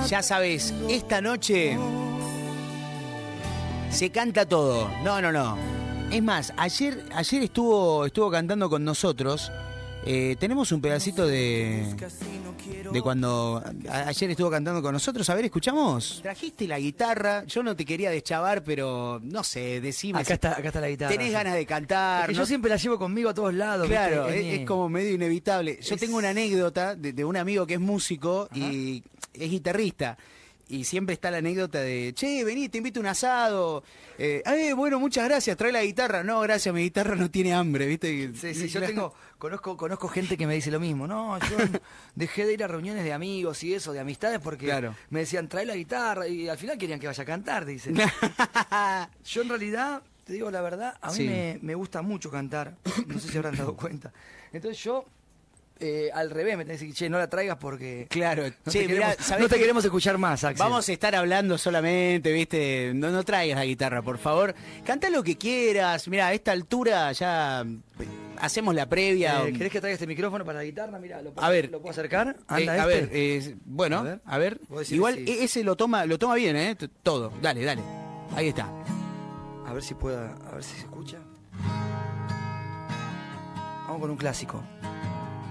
Ya sabes, esta noche se canta todo. No. Es más, ayer estuvo cantando con nosotros. Tenemos un pedacito de cuando ayer estuvo cantando con nosotros. A ver, ¿escuchamos? Trajiste la guitarra. Yo no te quería deschavar, pero no sé, decime. Acá está la guitarra. Tenés ganas de cantar. Es que ¿no? yo siempre la llevo conmigo a todos lados. Claro, ¿viste? es como medio inevitable. Yo tengo una anécdota de un amigo que es músico. Ajá. Y es guitarrista. Y siempre está la anécdota de, che, vení, te invito a un asado. Bueno, muchas gracias, trae la guitarra. No, gracias, mi guitarra no tiene hambre, ¿viste? Sí, yo conozco gente que me dice lo mismo. No, yo dejé de ir a reuniones de amigos y eso, de amistades, porque me decían, trae la guitarra, y al final querían que vaya a cantar, dicen. Yo en realidad, te digo la verdad, a mí me gusta mucho cantar. No sé si habrán dado cuenta. Entonces yo... al revés, me tenés que decir, che, no la traigas porque... Claro, no te queremos escuchar más, Axel. Vamos a estar hablando solamente, ¿viste? No traigas la guitarra, por favor. Canta lo que quieras. Mirá, a esta altura ya hacemos la previa. ¿Querés que traiga este micrófono para la guitarra? Mirá, ¿lo puedo acercar? Anda, bueno, a ver. Igual ese lo toma bien, ¿eh? Todo. Dale. Ahí está. A ver si se escucha. Vamos con un clásico.